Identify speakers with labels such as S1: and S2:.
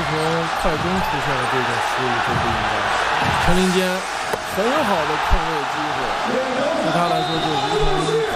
S1: 说快攻出现了这种失误都不应该。陈林坚很好的控卫机会，对他来说就如同